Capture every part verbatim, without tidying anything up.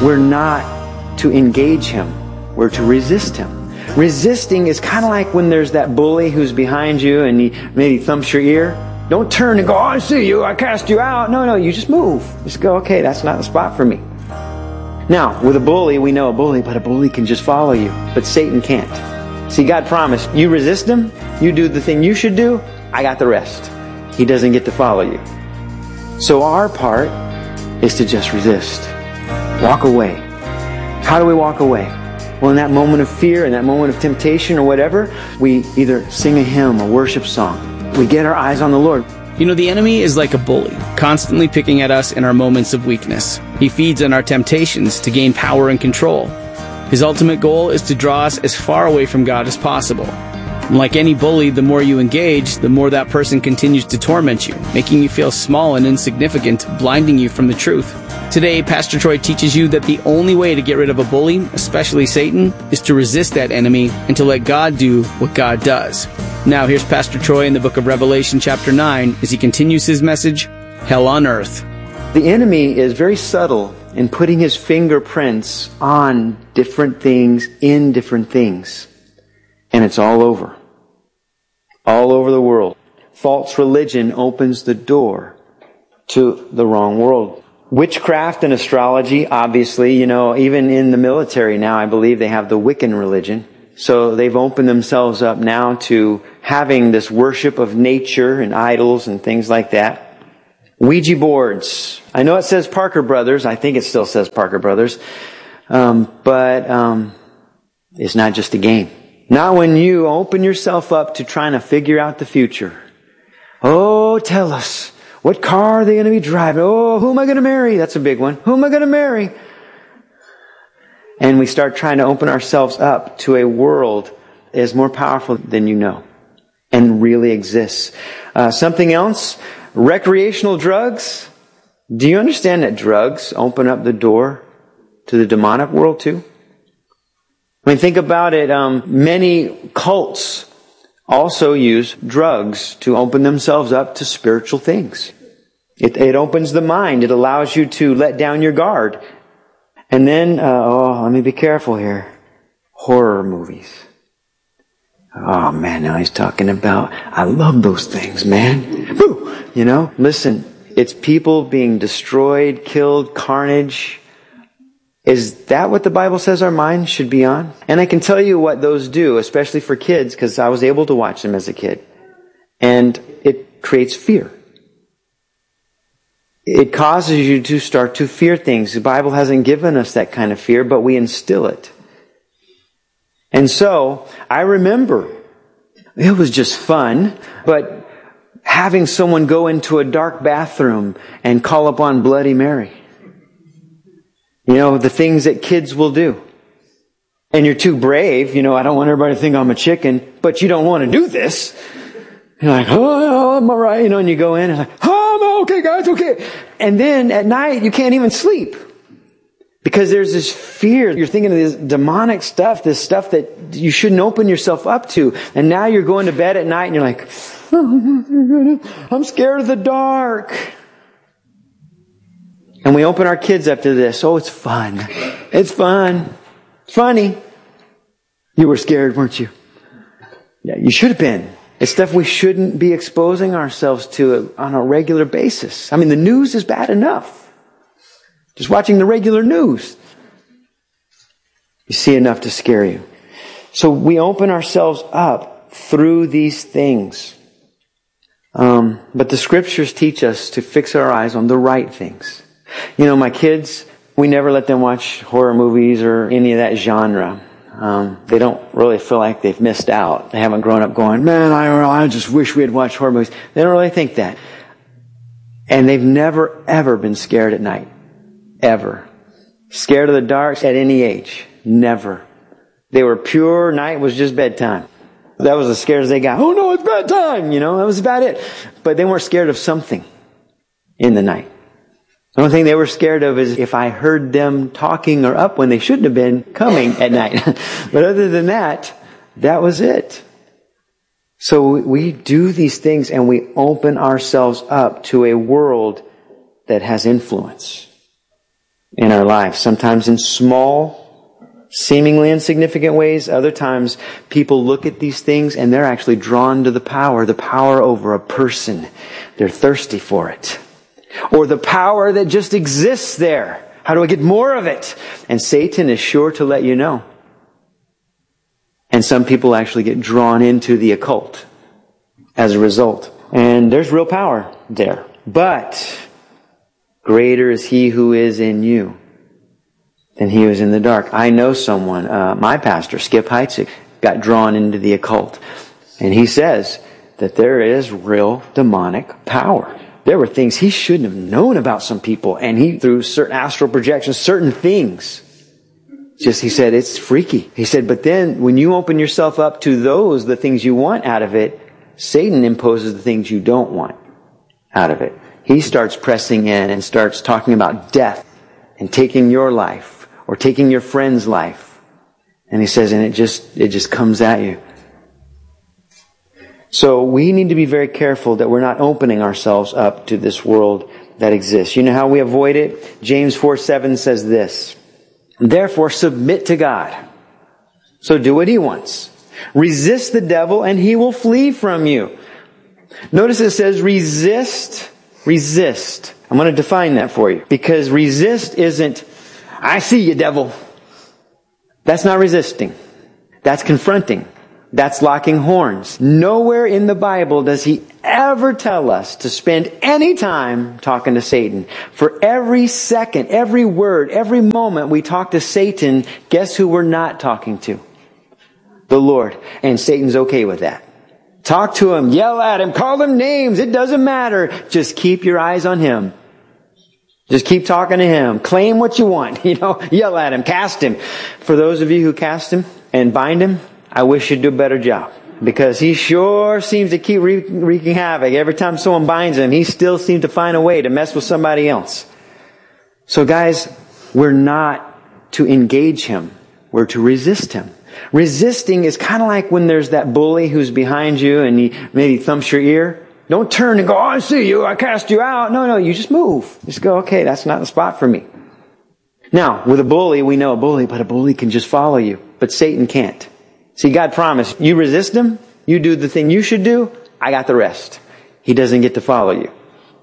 We're not to engage him. We're to resist him. Resisting is kind of like when there's that bully who's behind you and he maybe thumps your ear. Don't turn and go, oh, I see you, I cast you out. No, no, you just move. Just go, okay, that's not the spot for me. Now, with a bully, we know a bully, but a bully can just follow you. But Satan can't. See, God promised, you resist him, you do the thing you should do, I got the rest. He doesn't get to follow you. So our part is to just resist. Walk away. How do we walk away? Well, in that moment of fear, in that moment of temptation or whatever, we either sing a hymn, a worship song. We get our eyes on the Lord. You know, the enemy is like a bully, constantly picking at us in our moments of weakness. He feeds on our temptations to gain power and control. His ultimate goal is to draw us as far away from God as possible. And like any bully, the more you engage, the more that person continues to torment you, making you feel small and insignificant, blinding you from the truth. Today, Pastor Troy teaches you that the only way to get rid of a bully, especially Satan, is to resist that enemy and to let God do what God does. Now, here's Pastor Troy in the book of Revelation chapter nine as he continues his message, Hell on Earth. The enemy is very subtle in putting his fingerprints on different things, in different things. And it's all over. All over the world. False religion opens the door to the wrong world. Witchcraft and astrology, obviously, you know, even in the military now, I believe they have the Wiccan religion. So they've opened themselves up now to having this worship of nature and idols and things like that. Ouija boards. I know it says Parker Brothers. I think it still says Parker Brothers. Um, but um, it's not just a game. Not when you open yourself up to trying to figure out the future. Oh, tell us. What car are they going to be driving? Oh, who am I going to marry? That's a big one. Who am I going to marry? And we start trying to open ourselves up to a world that is more powerful than you know and really exists. Uh, something else, recreational drugs. Do you understand that drugs open up the door to the demonic world too? I mean, think about it. Um, many cults also use drugs to open themselves up to spiritual things. It, it opens the mind. It allows you to let down your guard. And then, uh, oh, let me be careful here. Horror movies. Oh man, now he's talking about, I love those things, man. Woo! You know, listen, it's people being destroyed, killed, carnage. Is that what the Bible says our mind should be on? And I can tell you what those do, especially for kids, because I was able to watch them as a kid. And it creates fear. It causes you to start to fear things. The Bible hasn't given us that kind of fear, but we instill it. And so, I remember, it was just fun, but having someone go into a dark bathroom and call upon Bloody Mary. You know, the things that kids will do. And you're too brave. You know, I don't want everybody to think I'm a chicken, but you don't want to do this. You're like, oh, I'm all right. You know, and you go in and like, oh, I'm okay, guys, okay. And then at night, you can't even sleep. Because there's this fear. You're thinking of this demonic stuff, this stuff that you shouldn't open yourself up to. And now you're going to bed at night and you're like, oh, I'm scared of the dark. And we open our kids up to this. Oh, it's fun. It's fun. It's funny. You were scared, weren't you? Yeah, you should have been. It's stuff we shouldn't be exposing ourselves to on a regular basis. I mean, the news is bad enough. Just watching the regular news, you see enough to scare you. So we open ourselves up through these things. Um, but the scriptures teach us to fix our eyes on the right things. You know, my kids, we never let them watch horror movies or any of that genre. Um, they don't really feel like they've missed out. They haven't grown up going, man, I, I just wish we had watched horror movies. They don't really think that. And they've never, ever been scared at night. Ever. Scared of the dark at any age. Never. They were pure, night was just bedtime. That was as scared as they got. Oh no, it's bedtime! You know, that was about it. But they weren't scared of something in the night. The only thing they were scared of is if I heard them talking or up when they shouldn't have been coming at night. But other than that, that was it. So we do these things and we open ourselves up to a world that has influence. in our lives. Sometimes in small, seemingly insignificant ways. Other times people look at these things and they're actually drawn to the power, the power over a person. They're thirsty for it. Or the power that just exists there. How do I get more of it? And Satan is sure to let you know. And some people actually get drawn into the occult as a result. And there's real power there. But greater is He who is in you than he who is in the dark. I know someone, uh, my pastor, Skip Heitzig, got drawn into the occult. And he says that there is real demonic power. There were things he shouldn't have known about some people. And he, through certain astral projections, certain things, just, he said, it's freaky. He said, but then when you open yourself up to those, the things you want out of it, Satan imposes the things you don't want out of it. He starts pressing in and starts talking about death and taking your life or taking your friend's life. And he says, and it just, it just comes at you. So we need to be very careful that we're not opening ourselves up to this world that exists. You know how we avoid it? James four seven says this, therefore submit to God. So do what He wants. Resist the devil and he will flee from you. Notice it says resist, resist. I'm going to define that for you. Because resist isn't, I see you, devil. That's not resisting. That's confronting. That's locking horns. Nowhere in the Bible does He ever tell us to spend any time talking to Satan. For every second, every word, every moment we talk to Satan, guess who we're not talking to? The Lord. And Satan's okay with that. Talk to him, yell at him, call him names. It doesn't matter. Just keep your eyes on Him. Just keep talking to Him. Claim what you want. You know, yell at Him, cast Him. For those of you who cast Him and bind Him, I wish you'd do a better job. Because he sure seems to keep wreaking havoc. Every time someone binds him, he still seems to find a way to mess with somebody else. So guys, we're not to engage him. We're to resist him. Resisting is kind of like when there's that bully who's behind you and he maybe thumps your ear. Don't turn and go, oh, I see you, I cast you out. No, no, you just move. Just go, okay, that's not the spot for me. Now, with a bully, we know a bully, but a bully can just follow you. But Satan can't. See, God promised, you resist him, you do the thing you should do, I got the rest. He doesn't get to follow you.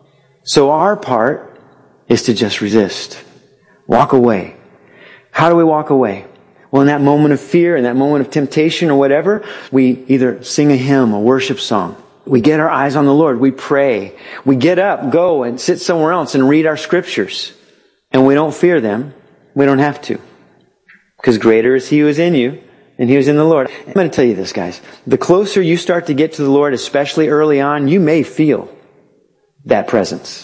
So our part is to just resist. Walk away. How do we walk away? Well, in that moment of fear, in that moment of temptation or whatever, we either sing a hymn, a worship song. We get our eyes on the Lord. We pray. We get up, go and sit somewhere else and read our scriptures. And we don't fear them. We don't have to. Because greater is He who is in you than he who is in the Lord. I'm going to tell you this, guys. The closer you start to get to the Lord, especially early on, you may feel that presence.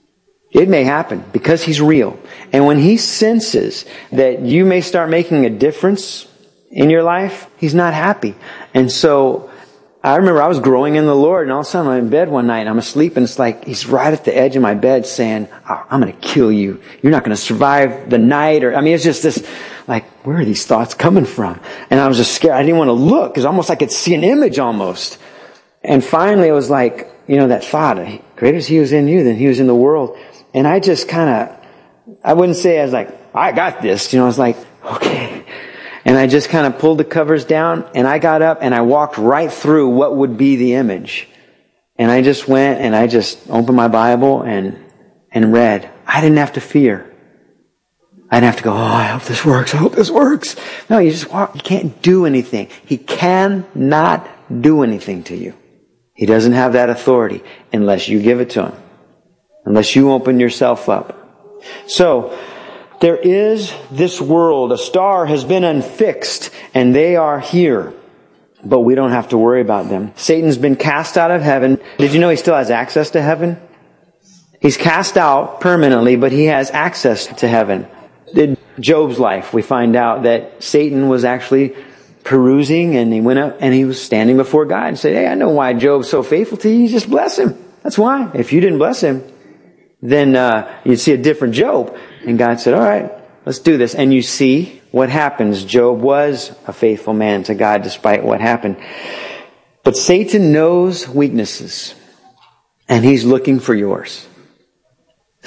It may happen because He's real. And when He senses that you may start making a difference in your life, He's not happy. And so I remember I was growing in the Lord, and all of a sudden I'm in bed one night and I'm asleep, and it's like He's right at the edge of my bed saying, oh, I'm going to kill you. You're not going to survive the night. Or I mean, it's just this, like, where are these thoughts coming from? And I was just scared. I didn't want to look because almost I could see an image almost. And finally it was like, you know, that thought, greater is He who's in you than he who's in the world. And I just kind of, I wouldn't say I was like, I got this. You know, I was like, okay. And I just kind of pulled the covers down and I got up and I walked right through what would be the image. And I just went and I just opened my Bible and, and read. I didn't have to fear. I didn't have to go, oh, I hope this works. I hope this works. No, you just walk. You can't do anything. He cannot do anything to you. He doesn't have that authority unless you give it to Him. Unless you open yourself up. So, there is this world. A star has been unfixed, and they are here. But we don't have to worry about them. Satan's been cast out of heaven. Did you know he still has access to heaven? He's cast out permanently, but he has access to heaven. In Job's life, we find out that Satan was actually perusing, and he went up and he was standing before God and said, hey, I know why Job's so faithful to you. You just bless him. That's why. If you didn't bless him, then uh, you'd see a different Job. And God said, all right, let's do this. And you see what happens. Job was a faithful man to God despite what happened. But Satan knows weaknesses. And he's looking for yours.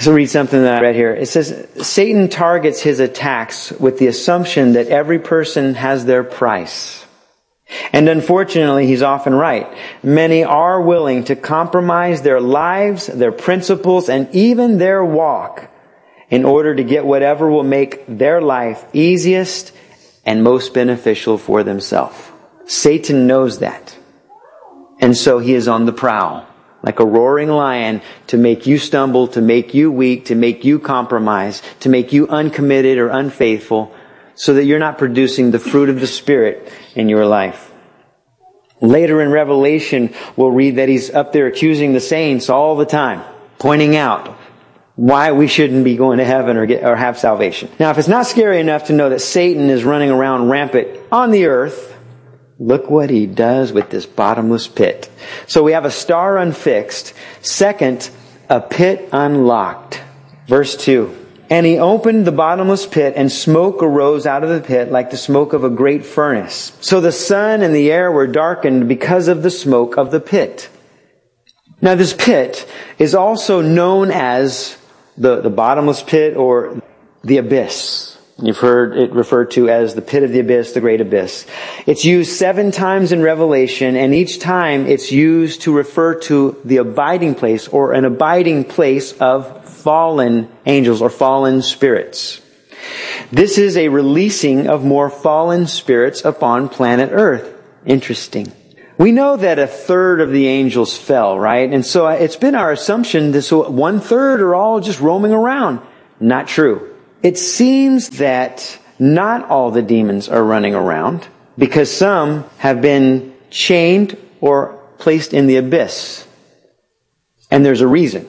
So read something that I read here. It says, Satan targets his attacks with the assumption that every person has their price. And unfortunately, he's often right. Many are willing to compromise their lives, their principles, and even their walk in order to get whatever will make their life easiest and most beneficial for themselves. Satan knows that. And so he is on the prowl, like a roaring lion, to make you stumble, to make you weak, to make you compromise, to make you uncommitted or unfaithful, so that you're not producing the fruit of the Spirit in your life. Later in Revelation, we'll read that he's up there accusing the saints all the time, pointing out why we shouldn't be going to heaven or get or have salvation. Now, if it's not scary enough to know that Satan is running around rampant on the earth, look what he does with this bottomless pit. So we have a star unfixed. Second, a pit unlocked. Verse two. And he opened the bottomless pit, and smoke arose out of the pit like the smoke of a great furnace. So the sun and the air were darkened because of the smoke of the pit. Now this pit is also known as the, the bottomless pit or the abyss. You've heard it referred to as the pit of the abyss, the great abyss. It's used seven times in Revelation, and each time it's used to refer to the abiding place or an abiding place of fallen angels or fallen spirits. This is a releasing of more fallen spirits upon planet Earth. Interesting. We know that a third of the angels fell, right? And so it's been our assumption that so one third are all just roaming around. Not true. It seems that not all the demons are running around, because some have been chained or placed in the abyss. And there's a reason.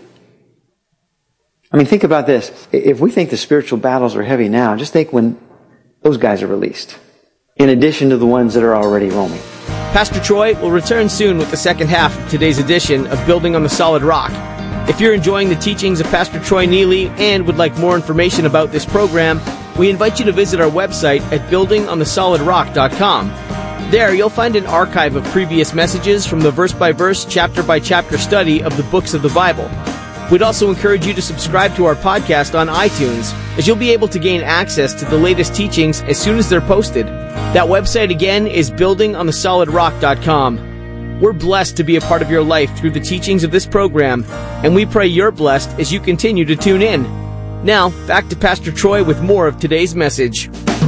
I mean, think about this. If we think the spiritual battles are heavy now, just think when those guys are released, in addition to the ones that are already roaming. Pastor Troy will return soon with the second half of today's edition of Building on the Solid Rock. If you're enjoying the teachings of Pastor Troy Neely and would like more information about this program, we invite you to visit our website at building on the solid rock dot com. There, you'll find an archive of previous messages from the verse-by-verse, chapter-by-chapter study of the books of the Bible. We'd also encourage you to subscribe to our podcast on iTunes, as you'll be able to gain access to the latest teachings as soon as they're posted. That website again is building on the solid rock dot com. We're blessed to be a part of your life through the teachings of this program, and we pray you're blessed as you continue to tune in. Now, back to Pastor Troy with more of today's message.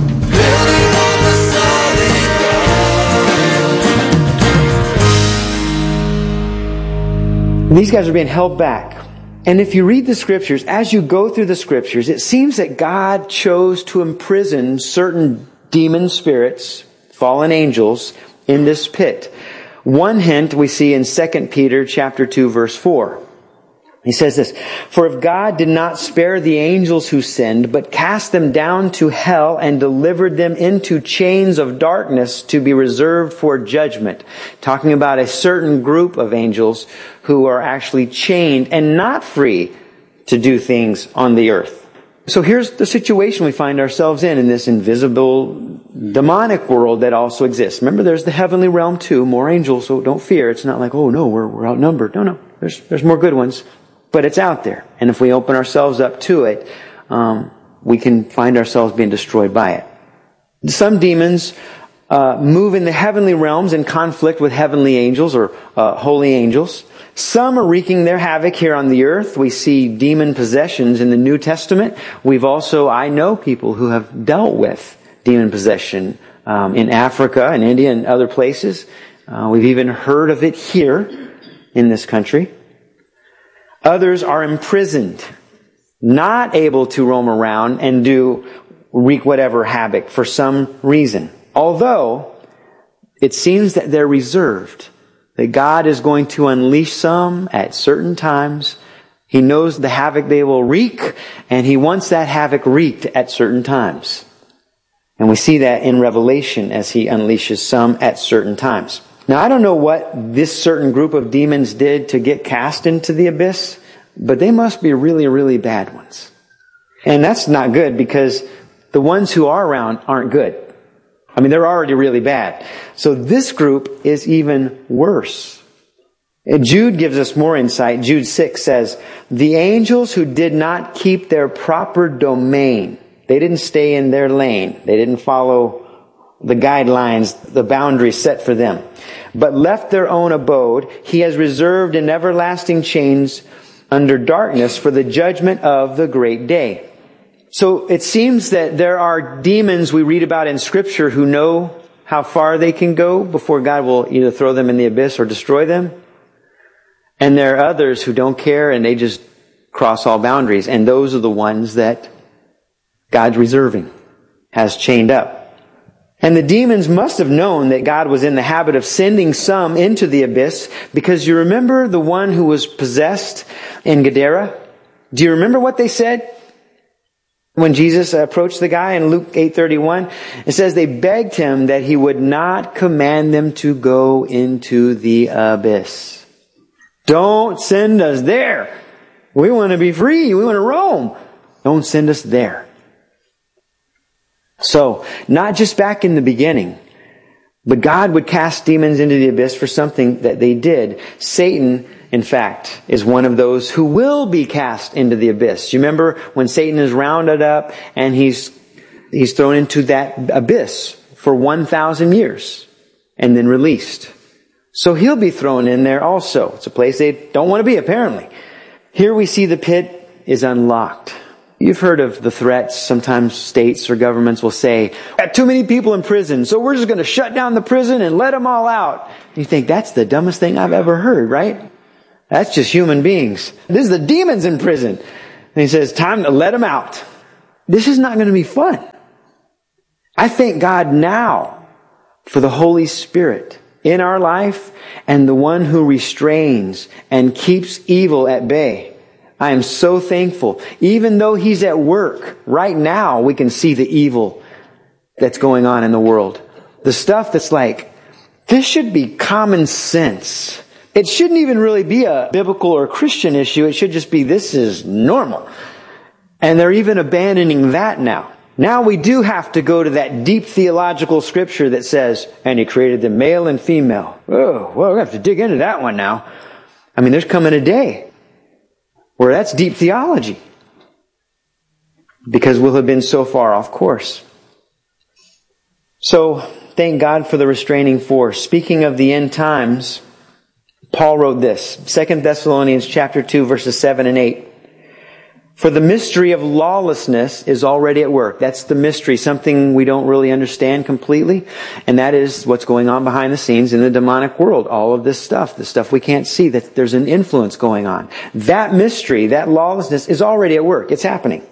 These guys are being held back. And if you read the scriptures, as you go through the scriptures, it seems that God chose to imprison certain demon spirits, fallen angels, in this pit. One hint we see in Second Peter chapter two, verse four. He says this, "For if God did not spare the angels who sinned, but cast them down to hell and delivered them into chains of darkness to be reserved for judgment." Talking about a certain group of angels who are actually chained and not free to do things on the earth. So here's the situation we find ourselves in, in this invisible demonic world that also exists. Remember, there's the heavenly realm too, more angels, so don't fear. It's not like, oh no, we're, we're outnumbered. No, no, there's, there's more good ones. But it's out there. And if we open ourselves up to it, um, we can find ourselves being destroyed by it. Some demons uh, move in the heavenly realms in conflict with heavenly angels or uh, holy angels. Some are wreaking their havoc here on the earth. We see demon possessions in the New Testament. We've also, I know people who have dealt with demon possession um, in Africa and India and other places. Uh, we've even heard of it here in this country. Others are imprisoned, not able to roam around and do wreak whatever havoc for some reason. Although it seems that they're reserved, that God is going to unleash some at certain times. He knows the havoc they will wreak, and He wants that havoc wreaked at certain times. And we see that in Revelation as He unleashes some at certain times. Now, I don't know what this certain group of demons did to get cast into the abyss, but they must be really, really bad ones. And that's not good, because the ones who are around aren't good. I mean, they're already really bad. So this group is even worse. And Jude gives us more insight. Jude six says, the angels who did not keep their proper domain, they didn't stay in their lane, they didn't follow the guidelines, the boundaries set for them, but left their own abode, he has reserved in everlasting chains under darkness for the judgment of the great day. So it seems that there are demons we read about in Scripture who know how far they can go before God will either throw them in the abyss or destroy them. And there are others who don't care and they just cross all boundaries. And those are the ones that God's reserving, has chained up. And the demons must have known that God was in the habit of sending some into the abyss, because you remember the one who was possessed in Gadara? Do you remember what they said? When Jesus approached the guy in Luke eight thirty-one, it says they begged him that he would not command them to go into the abyss. Don't send us there. We want to be free. We want to roam. Don't send us there. So, not just back in the beginning, but God would cast demons into the abyss for something that they did. Satan, in fact, is one of those who will be cast into the abyss. You remember when Satan is rounded up and he's he's thrown into that abyss for one thousand years and then released. So he'll be thrown in there also. It's a place they don't want to be, apparently. Here we see the pit is unlocked. You've heard of the threats. Sometimes states or governments will say, got too many people in prison, so we're just going to shut down the prison and let them all out. You think, that's the dumbest thing I've ever heard, right? That's just human beings. This is the demons in prison. And he says, time to let them out. This is not going to be fun. I thank God now for the Holy Spirit in our life and the one who restrains and keeps evil at bay. I am so thankful. Even though He's at work, right now we can see the evil that's going on in the world. The stuff that's like, this should be common sense. It shouldn't even really be a biblical or Christian issue. It should just be, this is normal. And they're even abandoning that now. Now we do have to go to that deep theological scripture that says, and He created them male and female. Oh, well, we have to dig into that one now. I mean, there's coming a day where that's deep theology, because we'll have been so far off course. So, thank God for the restraining force. Speaking of the end times, Paul wrote this, Second Thessalonians chapter two, verses seven and eight. For the mystery of lawlessness is already at work. That's the mystery, something we don't really understand completely. And that is what's going on behind the scenes in the demonic world. All of this stuff, the stuff we can't see, that there's an influence going on. That mystery, that lawlessness is already at work. It's happening.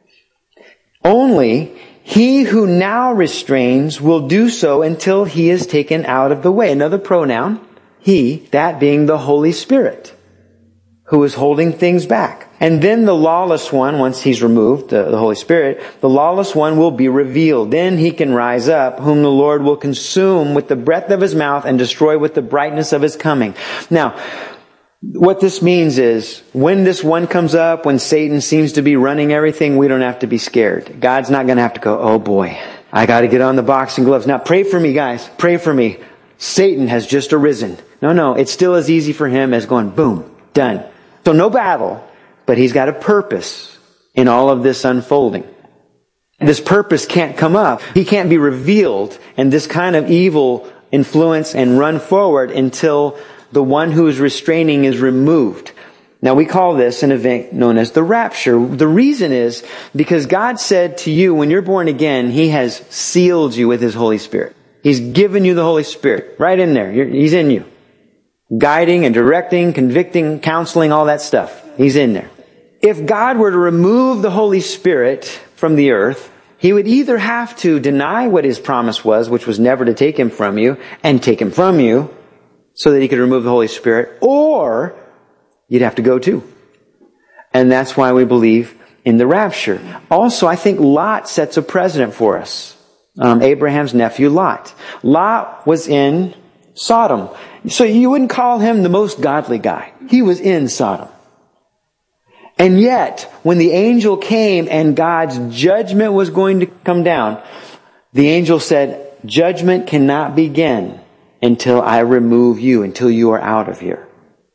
Only he who now restrains will do so until he is taken out of the way. Another pronoun, he, that being the Holy Spirit, who is holding things back. And then the lawless one, once he's removed, the, the Holy Spirit, the lawless one will be revealed. Then he can rise up, whom the Lord will consume with the breath of His mouth and destroy with the brightness of His coming. Now, what this means is, when this one comes up, when Satan seems to be running everything, we don't have to be scared. God's not going to have to go, oh boy, I got to get on the boxing gloves. Now pray for me, guys. Pray for me. Satan has just arisen. No, no, it's still as easy for him as going, boom, done. So no battle, but he's got a purpose in all of this unfolding. This purpose can't come up. He can't be revealed and this kind of evil influence and run forward until the one who is restraining is removed. Now we call this an event known as the rapture. The reason is because God said to you, when you're born again, He has sealed you with His Holy Spirit. He's given you the Holy Spirit right in there. You're, He's in you. Guiding and directing, convicting, counseling, all that stuff. He's in there. If God were to remove the Holy Spirit from the earth, He would either have to deny what His promise was, which was never to take Him from you, and take Him from you, so that He could remove the Holy Spirit, or you'd have to go too. And that's why we believe in the rapture. Also, I think Lot sets a precedent for us. Um, Abraham's nephew, Lot. Lot was in Sodom. So you wouldn't call him the most godly guy. He was in Sodom. And yet, when the angel came and God's judgment was going to come down, the angel said, judgment cannot begin until I remove you, until you are out of here.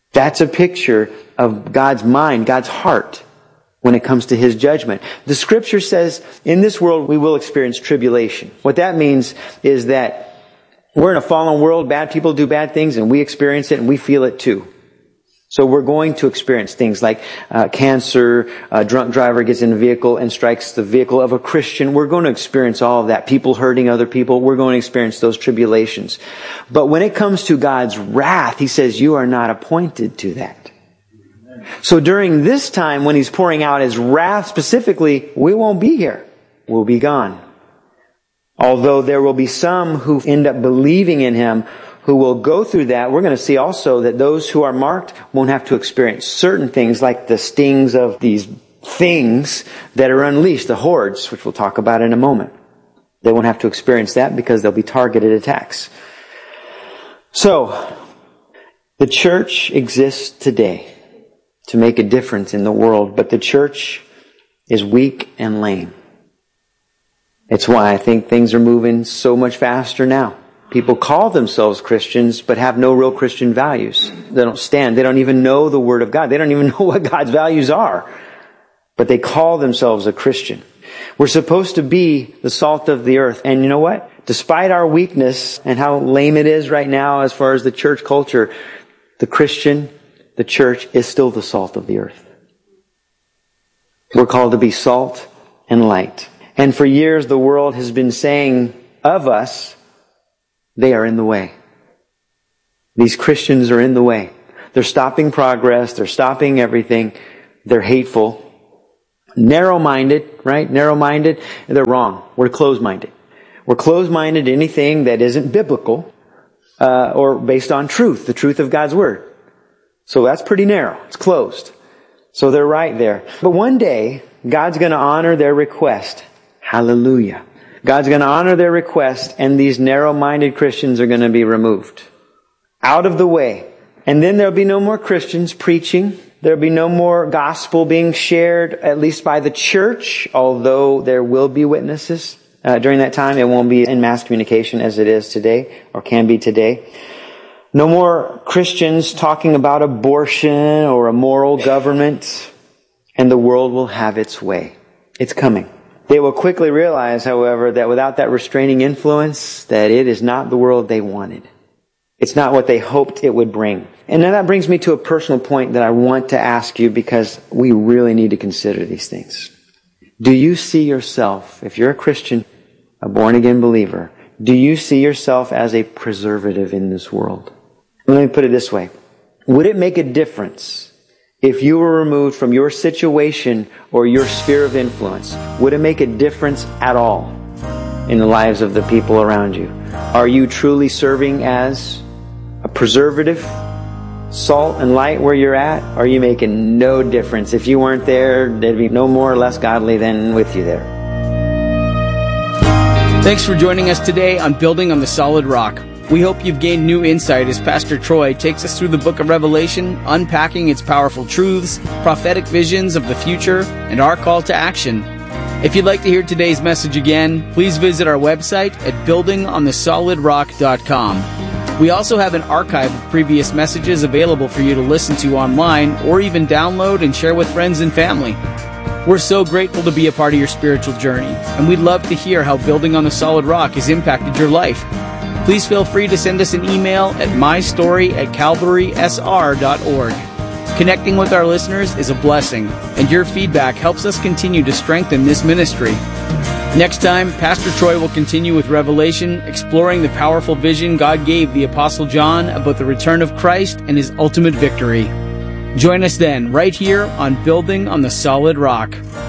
That's a picture of God's mind, God's heart, when it comes to His judgment. The Scripture says, in this world we will experience tribulation. What that means is that we're in a fallen world, bad people do bad things, and we experience it and we feel it too. So we're going to experience things like uh, cancer, a drunk driver gets in a vehicle and strikes the vehicle of a Christian. We're going to experience all of that. People hurting other people. We're going to experience those tribulations. But when it comes to God's wrath, He says, you are not appointed to that. So during this time, when He's pouring out His wrath specifically, we won't be here. We'll be gone. Although there will be some who end up believing in Him, who will go through that, we're going to see also that those who are marked won't have to experience certain things like the stings of these things that are unleashed, the hordes, which we'll talk about in a moment. They won't have to experience that because they'll be targeted attacks. So, the church exists today to make a difference in the world, but the church is weak and lame. It's why I think things are moving so much faster now. People call themselves Christians, but have no real Christian values. They don't stand. They don't even know the Word of God. They don't even know what God's values are. But they call themselves a Christian. We're supposed to be the salt of the earth. And you know what? Despite our weakness and how lame it is right now as far as the church culture, the Christian, the church, is still the salt of the earth. We're called to be salt and light. And for years the world has been saying of us, they are in the way. These Christians are in the way. They're stopping progress. They're stopping everything. They're hateful. Narrow-minded, right? Narrow-minded. They're wrong. We're closed-minded. We're closed-minded to anything that isn't biblical uh, or based on truth, the truth of God's Word. So that's pretty narrow. It's closed. So they're right there. But one day, God's going to honor their request. Hallelujah. God's going to honor their request, and these narrow-minded Christians are going to be removed out of the way. And then there'll be no more Christians preaching. There'll be no more gospel being shared, at least by the church, although there will be witnesses. Uh, during that time, it won't be in mass communication as it is today, or can be today. No more Christians talking about abortion or a moral government, and the world will have its way. It's coming. They will quickly realize, however, that without that restraining influence, that it is not the world they wanted. It's not what they hoped it would bring. And now that brings me to a personal point that I want to ask you, because we really need to consider these things. Do you see yourself, if you're a Christian, a born-again believer, do you see yourself as a preservative in this world? Let me put it this way. Would it make a difference if you were removed from your situation or your sphere of influence? Would it make a difference at all in the lives of the people around you? Are you truly serving as a preservative, salt and light where you're at? Or are you making no difference? If you weren't there, there'd be no more or less godly than with you there. Thanks for joining us today on Building on the Solid Rock. We hope you've gained new insight as Pastor Troy takes us through the book of Revelation, unpacking its powerful truths, prophetic visions of the future, and our call to action. If you'd like to hear today's message again, please visit our website at building on the solid rock dot com. We also have an archive of previous messages available for you to listen to online or even download and share with friends and family. We're so grateful to be a part of your spiritual journey, and we'd love to hear how Building on the Solid Rock has impacted your life. Please feel free to send us an email at mystory at calvary s r dot org. Connecting with our listeners is a blessing, and your feedback helps us continue to strengthen this ministry. Next time, Pastor Troy will continue with Revelation, exploring the powerful vision God gave the Apostle John about the return of Christ and His ultimate victory. Join us then, right here on Building on the Solid Rock.